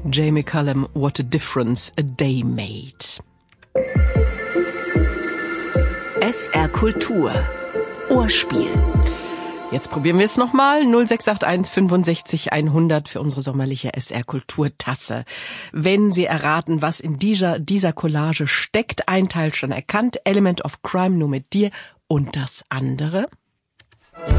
Jamie Cullum, What a Difference a Day Made. SR Kultur. Ohrspiel. Jetzt probieren wir es nochmal. 0681 65 100 für unsere sommerliche SR Kulturtasse. Wenn Sie erraten, was in dieser Collage steckt, ein Teil schon erkannt. Element of Crime nur mit dir und das andere.